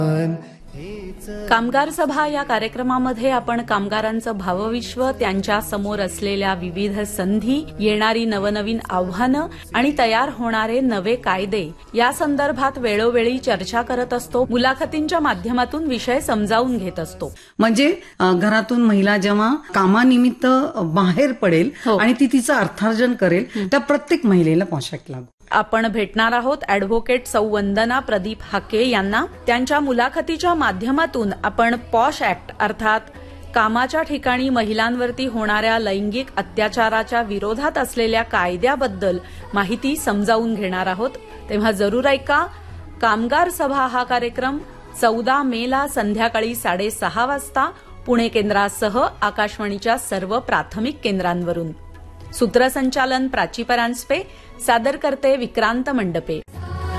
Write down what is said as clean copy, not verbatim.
कामगार सभा या कार्यक्रमामध्ये आपण कामगारांचं भावविश्व, त्यांच्या समोर असलेल्या विविध संधी, येणारी नवनवीन आव्हानं आणि तयार होणारे नवे कायदे या संदर्भात वेळोवेळी चर्चा करत असतो. मुलाखतींच्या माध्यमातून विषय समजावून घेत असतो. म्हणजे घरातून महिला जेव्हा कामानिमित्त बाहेर पडेल आणि ती तिचं अर्थार्जन करेल, त्या प्रत्येक महिलेला पोशाख लागू. आपण भेटणार आहोत अॅडव्होकेट सौ वंदना प्रदीप हाके यांना. त्यांच्या मुलाखतीच्या माध्यमातून आपण पॉश ऍक्ट अर्थात कामाच्या ठिकाणी महिलांवरती होणाऱ्या लैंगिक अत्याचाराच्या विरोधात असलेल्या कायद्याबद्दल माहिती समजावून घेणार आहोत. तेव्हा जरूर ऐका. कामगार सभा हा कार्यक्रम 14 मेला संध्याकाळी 6:30 वाजता पुणे केंद्रासह आकाशवाणीच्या सर्व प्राथमिक केंद्रांवरून. सूत्रसंचालन प्राची परांजपे, सादर करते विक्रांत मंडपे.